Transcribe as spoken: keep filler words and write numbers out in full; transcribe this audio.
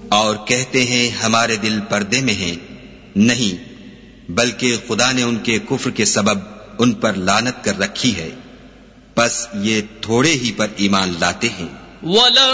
और कहते हैं हमारे दिल पर्दे में हैं। नहीं, बल्कि खुदा ने उनके कुफ्र के सबब उन पर लानत कर रखी है, बस ये थोड़े ही पर ईमान लाते हैं।